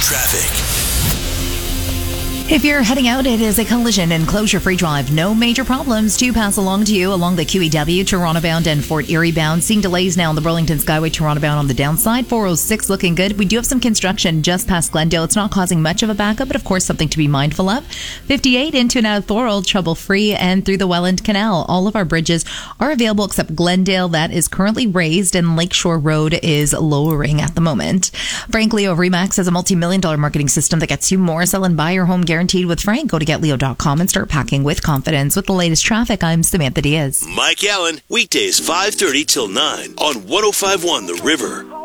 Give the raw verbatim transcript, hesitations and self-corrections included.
Traffic. If you're heading out, it is a collision and closure-free drive. No major problems to pass along to you along the Q E W, Toronto bound and Fort Erie bound. Seeing delays now on the Burlington Skyway, Toronto bound on the downside. four oh six looking good. We do have some construction just past Glendale. It's not causing much of a backup, but of course something to be mindful of. fifty-eight into and out of Thorold, trouble-free, and through the Welland Canal. All of our bridges are available except Glendale. That is currently raised, and Lakeshore Road is lowering at the moment. Frank Leo Remax has a multi-million dollar marketing system that gets you more. Sell and buy your home guaranteed with Frank. Go to get leo dot com and start packing with confidence. With the latest traffic, I'm Samantha Diaz. Mike Allen, weekdays five thirty till nine on one oh five point one The River.